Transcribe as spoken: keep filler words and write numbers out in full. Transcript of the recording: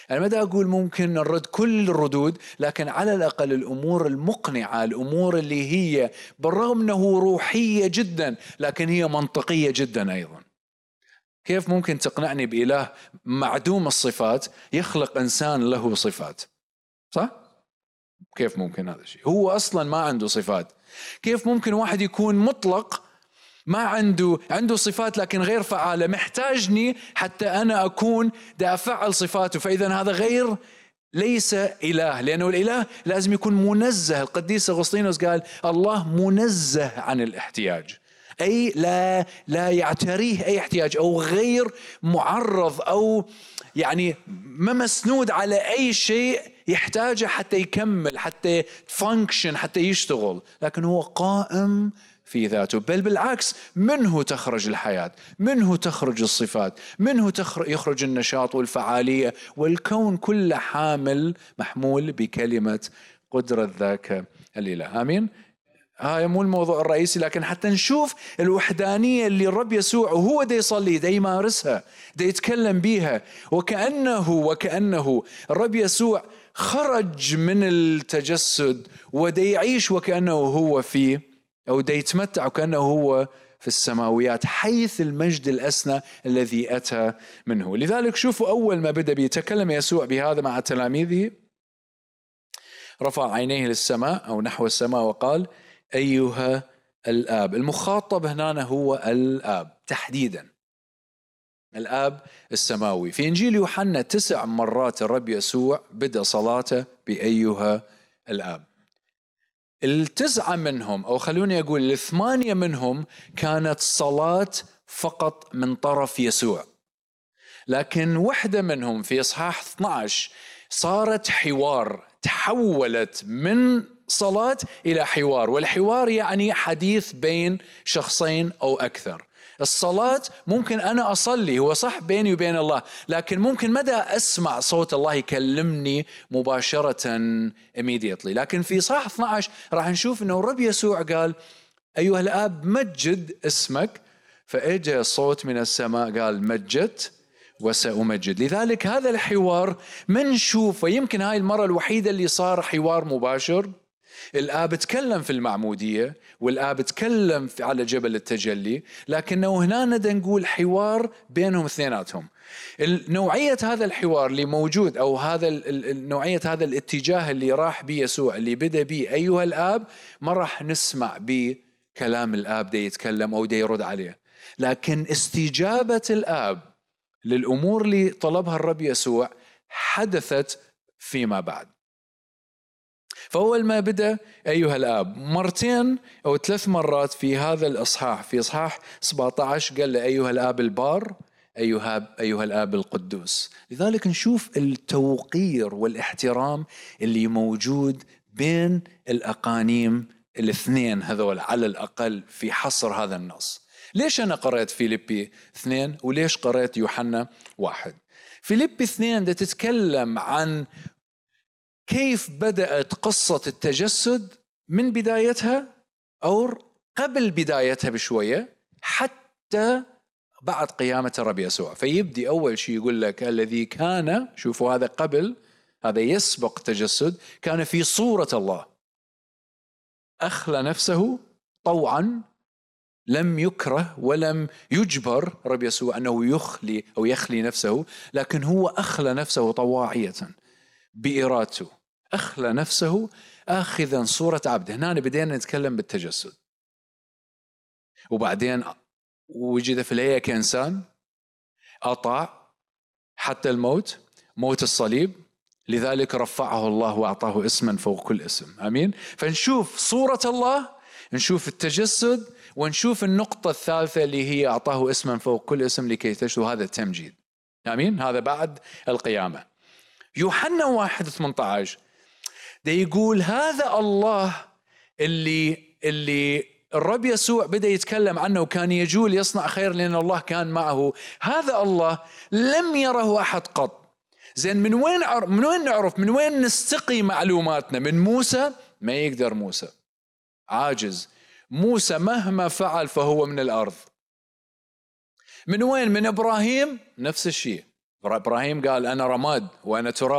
أنا ما دا أقول ممكن نرد كل الردود، لكن على الأقل الأمور المقنعة، الأمور اللي هي بالرغم أنه روحية جدا لكن هي منطقية جدا أيضا. كيف ممكن تقنعني بإله معدوم الصفات يخلق إنسان له صفات؟ صح؟ كيف ممكن هذا الشيء؟ هو أصلا ما عنده صفات. كيف ممكن واحد يكون مطلق ما عنده عنده صفات لكن غير فعالة، محتاجني حتى أنا أكون دا أفعل صفاته؟ فإذا هذا غير، ليس إله، لأنه الإله لازم يكون منزه. القديس أغسطينوس قال الله منزه عن الاحتياج، أي لا لا يعتريه أي احتياج، أو غير معرض، أو يعني ما مسنود على أي شيء يحتاجه حتى يكمل، حتى فانكشن، حتى يشتغل، لكن هو قائم في ذاته. بل بالعكس، منه تخرج الحياة، منه تخرج الصفات، منه يخرج النشاط والفعالية، والكون كله حامل محمول بكلمة قدرة ذاك الإله. آمين. هاي مو الموضوع الرئيسي، لكن حتى نشوف الوحدانية اللي الرب يسوع وهو دا يصلي دا يمارسها، دا يتكلم بيها، وكأنه وكأنه الرب يسوع خرج من التجسد ودا يعيش وكأنه هو فيه، أو دا يتمتع وكأنه هو في السماويات حيث المجد الأسنى الذي أتى منه. لذلك شوفوا أول ما بدأ بيتكلم يسوع بهذا مع تلاميذه، رفع عينيه للسماء أو نحو السماء وقال أيها الآب. المخاطب هنا هو الآب تحديدا، الآب السماوي. في إنجيل يوحنا تسع مرات الرب يسوع بدأ صلاته بأيها الآب. التسعة منهم، أو خلوني أقول الثمانية منهم، كانت صلاة فقط من طرف يسوع، لكن واحدة منهم في إصحاح اثنا عشر صارت حوار، تحولت من صلاة إلى حوار، والحوار يعني حديث بين شخصين أو أكثر. الصلاة ممكن أنا أصلي، هو صح بيني وبين الله، لكن ممكن مدى أسمع صوت الله يكلمني مباشرة immediately. لكن في صح اثنا عشر راح نشوف أنه الرب يسوع قال أيها الآب مجد اسمك، فإجا صوت من السماء قال مجدت وسأمجد. لذلك هذا الحوار منشوفه، يمكن هاي المرة الوحيدة اللي صار حوار مباشر. الآب تكلم في المعمودية، والآب تكلم على جبل التجلي، لكنه هنا ندى نقول حوار بينهم اثنيناتهم. نوعية هذا الحوار اللي موجود، أو هذا نوعية هذا الاتجاه اللي راح بيه يسوع، اللي بدأ بيه أيها الآب، ما راح نسمع بكلام الآب دي يتكلم أو دي يرد عليه، لكن استجابة الآب للأمور اللي طلبها الرب يسوع حدثت فيما بعد. فأول ما بدأ أيها الآب مرتين أو ثلاث مرات في هذا الإصحاح، في إصحاح سبعة عشر قال له أيها الآب البار، أيها, أيها الآب القدوس. لذلك نشوف التوقير والاحترام اللي موجود بين الأقانيم الاثنين هذول على الأقل في حصر هذا النص. ليش أنا قرأت فيليبي اثنين وليش قرأت يوحنا واحد؟ فيليبي اثنين ده تتكلم عن كيف بدأت قصة التجسد من بدايتها أو قبل بدايتها بشوية حتى بعد قيامة الرب يسوع. فيبدي أول شيء يقول لك الذي كان، شوفوا هذا قبل، هذا يسبق تجسد، كان في صورة الله، أخلى نفسه طوعا، لم يكره ولم يجبر الرب يسوع أنه يخلي أو يخلي نفسه، لكن هو أخلى نفسه طواعية بإرادته، أخلى نفسه آخذا صورة عبد. هنا بدينا نتكلم بالتجسد، وبعدين وجد في الهيئة كإنسان، أطاع حتى الموت، موت الصليب، لذلك رفعه الله وأعطاه اسما فوق كل اسم. أمين. فنشوف صورة الله، نشوف التجسد، ونشوف النقطة الثالثة اللي هي أعطاه اسما فوق كل اسم لكي تشهدوا هذا التمجيد. أمين. هذا بعد القيامة. يوحنا واحد ثمانية عشر ده يقول هذا الله اللي اللي الرب يسوع بدأ يتكلم عنه وكان يجول يصنع خير لأن الله كان معه. هذا الله لم يره أحد قط. زين من وين عرف من وين نعرف من وين نستقي معلوماتنا؟ من موسى؟ ما يقدر موسى، عاجز. موسى مهما فعل فهو من الأرض. من وين؟ من إبراهيم؟ نفس الشيء. إبراهيم قال أنا رماد وأنا تراب.